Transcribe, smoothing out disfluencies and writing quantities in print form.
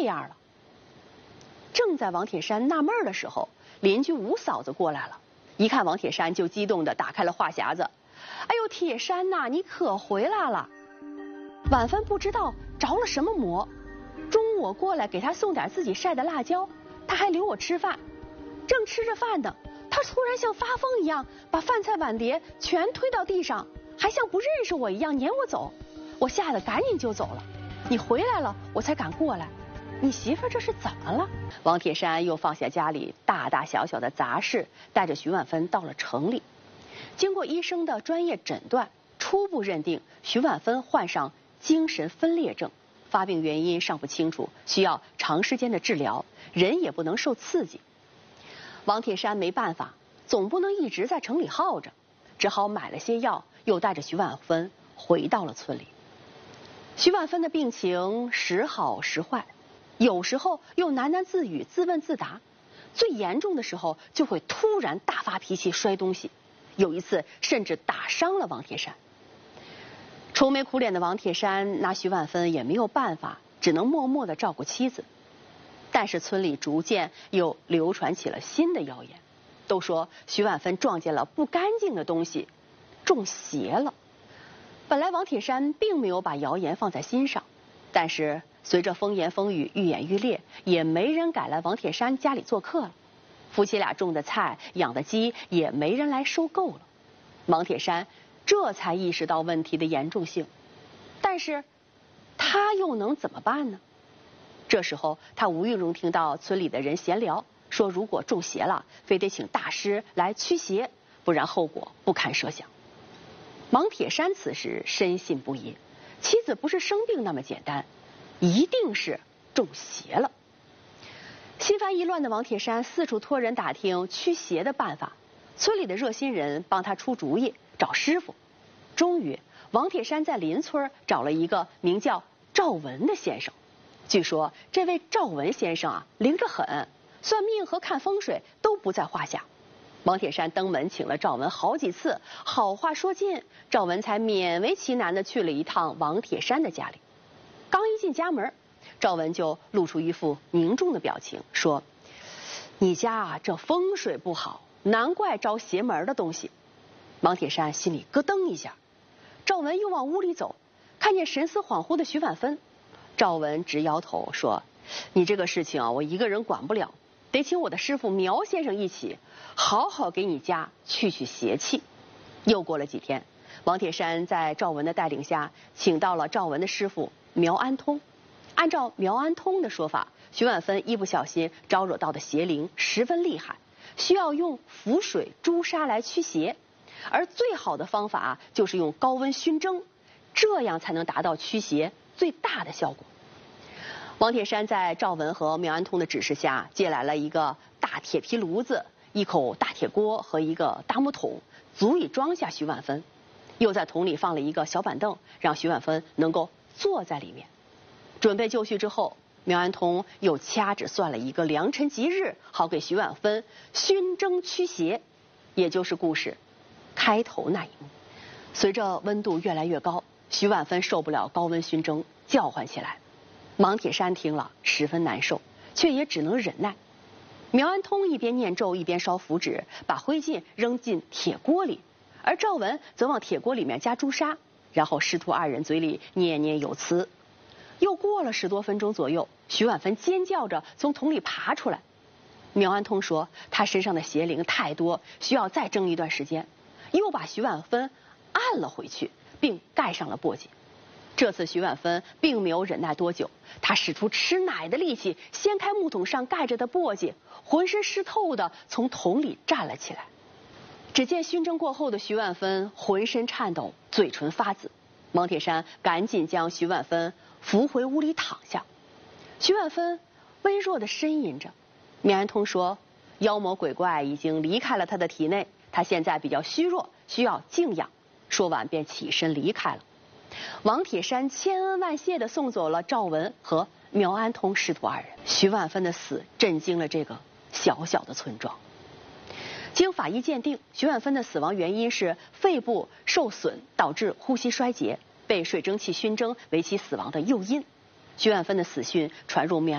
样了。正在王铁山纳闷的时候，邻居吴嫂子过来了，一看王铁山就激动地打开了话匣子：“哎呦，铁山呐，你可回来了！晚饭不知道着了什么魔，中午我过来给他送点自己晒的辣椒，他还留我吃饭。正吃着饭呢，他突然像发疯一样把饭菜碗碟全推到地上，还像不认识我一样撵我走。我吓得赶紧就走了。你回来了，我才敢过来。你媳妇这是怎么了？”王铁山又放下家里大大小小的杂事，带着徐婉芬到了城里。经过医生的专业诊断，初步认定徐婉芬患上精神分裂症，发病原因尚不清楚，需要长时间的治疗，人也不能受刺激。王铁山没办法，总不能一直在城里耗着，只好买了些药，又带着徐婉芬回到了村里。徐婉芬的病情时好时坏，有时候又喃喃自语，自问自答，最严重的时候就会突然大发脾气，摔东西，有一次甚至打伤了王铁山。愁眉苦脸的王铁山拿徐婉芬也没有办法，只能默默地照顾妻子。但是村里逐渐又流传起了新的谣言，都说徐婉芬撞见了不干净的东西，中邪了。本来王铁山并没有把谣言放在心上，但是随着风言风语愈演愈烈，也没人敢来王铁山家里做客了。夫妻俩种的菜、养的鸡也没人来收购了。王铁山这才意识到问题的严重性，但是他又能怎么办呢？这时候他无意中听到村里的人闲聊，说如果中邪了，非得请大师来驱邪，不然后果不堪设想。王铁山此时深信不疑，妻子不是生病那么简单，一定是中邪了。心烦意乱的王铁山四处托人打听驱邪的办法，村里的热心人帮他出主意，找师傅。终于王铁山在邻村找了一个名叫赵文的先生。据说这位赵文先生啊，灵得很，算命和看风水都不在话下。王铁山登门请了赵文好几次，好话说尽，赵文才勉为其难地去了一趟王铁山的家里。刚一进家门，赵文就露出一副凝重的表情，说：“你家啊，这风水不好，难怪招邪门的东西。”王铁山心里咯噔一下。赵文又往屋里走，看见神思恍惚的徐婉芬。赵文直摇头说：“你这个事情啊，我一个人管不了，得请我的师傅苗先生一起，好好给你家去邪气。”又过了几天，王铁山在赵文的带领下，请到了赵文的师傅苗安通。按照苗安通的说法，徐婉芬一不小心招惹到的邪灵十分厉害，需要用符水、朱砂来驱邪，而最好的方法就是用高温熏蒸，这样才能达到驱邪最大的效果。王铁山在赵文和苗安通的指示下，借来了一个大铁皮炉子、一口大铁锅和一个大木桶，足以装下徐婉芬。又在桶里放了一个小板凳，让徐婉芬能够坐在里面。准备就绪之后，苗安通又掐指算了一个良辰吉日，好给徐婉芬熏蒸驱邪，也就是故事开头那一幕。随着温度越来越高，徐婉芬受不了高温熏蒸，叫唤起来。王铁山听了十分难受，却也只能忍耐。苗安通一边念咒一边烧符纸，把灰烬扔进铁锅里，而赵文则往铁锅里面加朱砂，然后师徒二人嘴里念念有词。又过了10多分钟左右，徐婉芬尖叫着从桶里爬出来。苗安通说他身上的邪灵太多，需要再蒸一段时间，又把徐婉芬按了回去，并盖上了簸箕。这次徐婉芬并没有忍耐多久，她使出吃奶的力气，掀开木桶上盖着的簸箕，浑身湿透的从桶里站了起来。只见熏蒸过后的徐婉芬浑身颤抖，嘴唇发紫。王铁山赶紧将徐婉芬扶回屋里躺下。徐婉芬微弱的呻吟着。苗安通说，妖魔鬼怪已经离开了她的体内，她现在比较虚弱，需要静养。说完便起身离开了。王铁山千恩万谢地送走了赵文和苗安通师徒二人。徐婉芬的死震惊了这个小小的村庄。经法医鉴定，徐婉芬的死亡原因是肺部受损导致呼吸衰竭，被水蒸气熏蒸为其死亡的诱因。徐婉芬的死讯传入苗